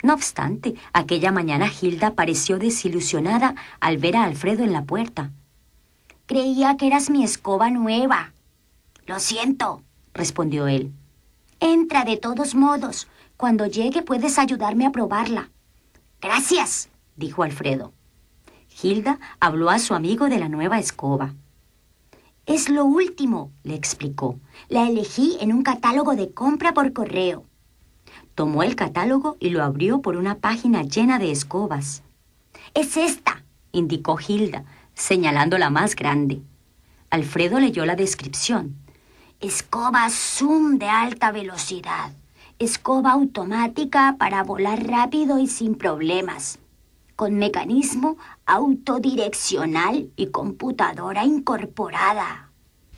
No obstante, aquella mañana Hilda pareció desilusionada al ver a Alfredo en la puerta. Creía que eras mi escoba nueva. Lo siento, respondió él. Entra de todos modos. Cuando llegue puedes ayudarme a probarla. Gracias, dijo Alfredo. Hilda habló a su amigo de la nueva escoba. Es lo último, le explicó. La elegí en un catálogo de compra por correo. Tomó el catálogo y lo abrió por una página llena de escobas. Es esta, indicó Hilda, señalando la más grande. Alfredo leyó la descripción. Escoba Zoom de alta velocidad. Escoba automática para volar rápido y sin problemas. Con mecanismo autodireccional y computadora incorporada.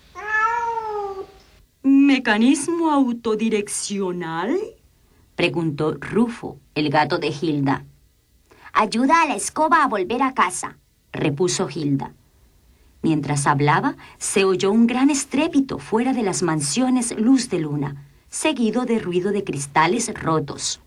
¿Mecanismo autodireccional?, preguntó Rufo, el gato de Hilda. Ayuda a la escoba a volver a casa, repuso Hilda. Mientras hablaba, se oyó un gran estrépito fuera de las mansiones Luz de Luna, seguido de ruido de cristales rotos.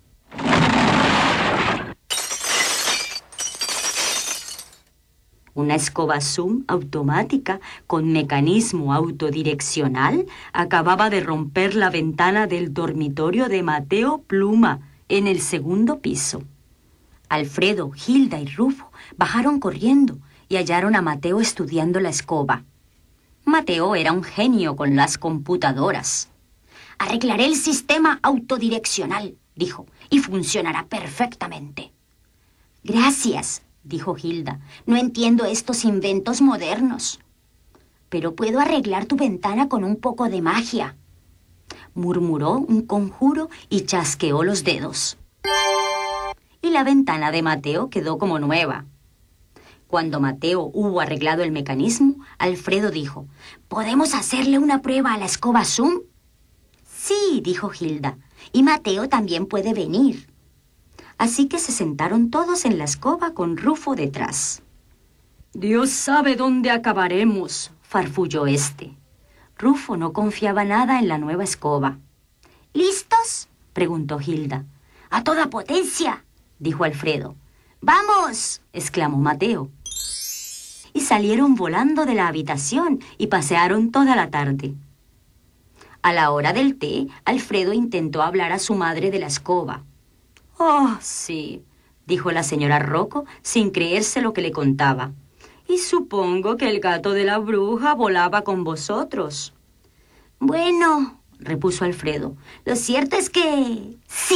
Una escoba Zoom automática con mecanismo autodireccional acababa de romper la ventana del dormitorio de Mateo Pluma en el segundo piso. Alfredo, Hilda y Rufo bajaron corriendo y hallaron a Mateo estudiando la escoba. Mateo era un genio con las computadoras. Arreglaré el sistema autodireccional, dijo, y funcionará perfectamente. Gracias, dijo Hilda. No entiendo estos inventos modernos. Pero puedo arreglar tu ventana con un poco de magia. Murmuró un conjuro y chasqueó los dedos. Y la ventana de Mateo quedó como nueva. Cuando Mateo hubo arreglado el mecanismo, Alfredo dijo, ¿podemos hacerle una prueba a la escoba Zoom? Sí, dijo Hilda, y Mateo también puede venir. Así que se sentaron todos en la escoba con Rufo detrás. Dios sabe dónde acabaremos, farfulló este. Rufo no confiaba nada en la nueva escoba. ¿Listos?, preguntó Hilda. ¡A toda potencia!, dijo Alfredo. ¡Vamos!, exclamó Mateo. Y salieron volando de la habitación y pasearon toda la tarde. A la hora del té, Alfredo intentó hablar a su madre de la escoba. «Oh, sí», dijo la señora Rocco sin creerse lo que le contaba. «Y supongo que el gato de la bruja volaba con vosotros». «Bueno», repuso Alfredo, «lo cierto es que